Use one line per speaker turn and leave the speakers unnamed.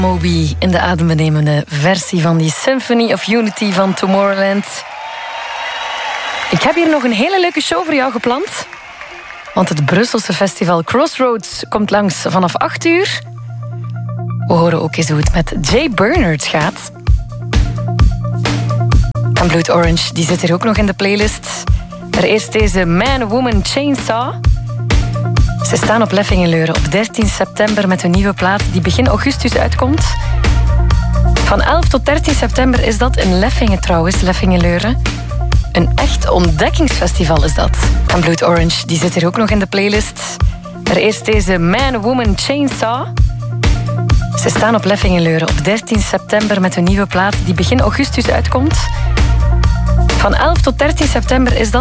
Moby in de adembenemende versie van die Symphony of Unity van Tomorrowland. Ik heb hier nog een hele leuke show voor jou gepland. Want het Brusselse festival Crossroads komt langs vanaf 8 uur. We horen ook eens hoe het met Jay Bernard gaat. En Blood Orange, die zit hier ook nog in de playlist. Er is deze Man Woman Chainsaw. Ze staan op Leffingeleuren op 13 september met hun nieuwe plaat die begin augustus uitkomt. Van 11 tot 13 september is dat in Leffingen trouwens, Leffingeleuren. Een echt ontdekkingsfestival is dat. En Blood Orange, die zit hier ook nog in de playlist. Er is deze Man Woman Chainsaw. Ze staan op Leffingeleuren op 13 september met hun nieuwe plaat die begin augustus uitkomt. Van 11 tot 13 september is dat